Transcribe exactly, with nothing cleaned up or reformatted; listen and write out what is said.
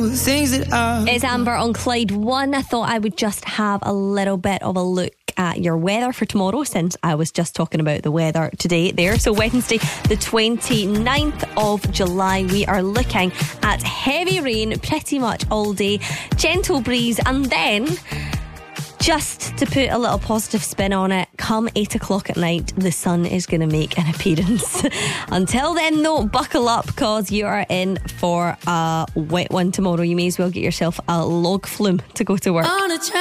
Things that are. It's Amber on Clyde One. I thought I would just have a little bit of a look at your weather for tomorrow, since I was just talking about the weather today there. So Wednesday the twenty-ninth of July, we are looking at heavy rain pretty much all day, gentle breeze, and then just to put a little positive spin on it, come eight o'clock at night, the sun is going to make an appearance. Until then, though, buckle up, because you are in for a wet one tomorrow. You may as well get yourself a log flume to go to work.